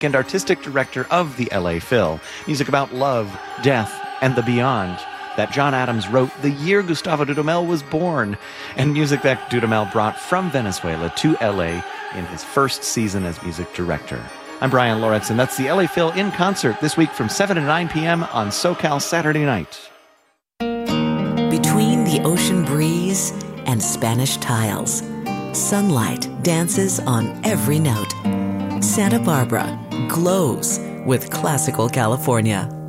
and artistic director of the LA Phil. Music about love, death, and the beyond that John Adams wrote the year Gustavo Dudamel was born, and music that Dudamel brought from Venezuela to LA in his first season as music director. I'm Brian Loritz, and that's the LA Phil in concert this week from 7 to 9 p.m. on SoCal Saturday Night. Between the ocean breeze and Spanish tiles, sunlight dances on every note. Santa Barbara glows with classical California.